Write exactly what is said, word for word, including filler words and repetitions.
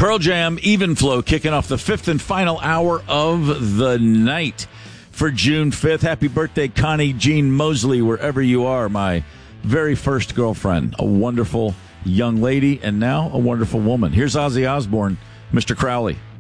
Pearl Jam, Even Flow, kicking off the fifth and final hour of the night for June fifth. Happy birthday, Connie Jean Mosley, wherever you are, my very first girlfriend. A wonderful young lady, and now a wonderful woman. Here's Ozzy Osbourne, Mister Crowley.